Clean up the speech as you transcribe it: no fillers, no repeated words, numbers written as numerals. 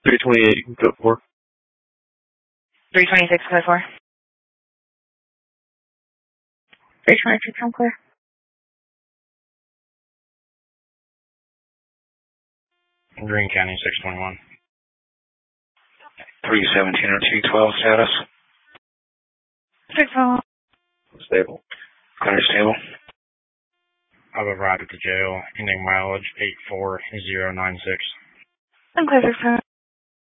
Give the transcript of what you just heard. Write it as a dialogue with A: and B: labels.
A: 328, you can go for.
B: 326, code 4. 326, I'm clear.
C: Greene County, 621.
D: 317 or 212 status.
B: 611.
A: Stable.
D: Clear stable.
C: I've arrived at the jail, ending mileage 84096.
B: I'm clear, 611.